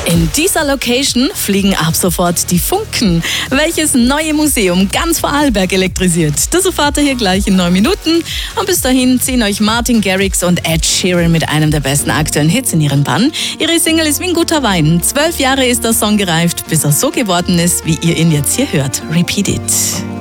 In dieser Location fliegen ab sofort die Funken. Welches neue Museum ganz Vorarlberg elektrisiert? Das erfahrt ihr hier gleich in 9 Minuten. Und bis dahin ziehen euch Martin Garrix und Ed Sheeran mit einem der besten aktuellen Hits in ihren Bann. Ihre Single ist wie ein guter Wein. 12 Jahre ist der Song gereift, bis er so geworden ist, wie ihr ihn jetzt hier hört. Repeat It.